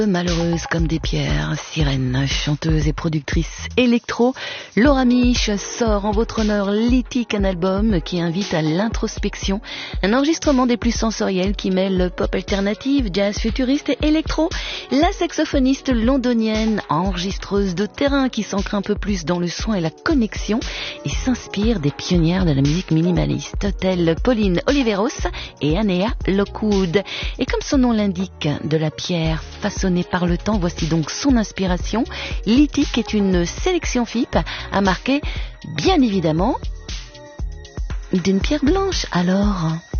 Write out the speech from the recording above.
Malheureuse comme des pierres, sirène, chanteuse et productrice électro, Laura Mich sort en votre honneur Lithique, un album qui invite à l'introspection, un enregistrement des plus sensoriels qui mêle pop alternative, jazz futuriste et électro. La saxophoniste londonienne, enregistreuse de terrain qui s'ancre un peu plus dans le son et la connexion et s'inspire des pionnières de la musique minimaliste, telles Pauline Oliveros et Anea Lockwood. Et comme son nom l'indique, de la pierre façonnée par le temps, voici donc son inspiration. Lithique est une sélection FIP à marquer, bien évidemment, d'une pierre blanche. Alors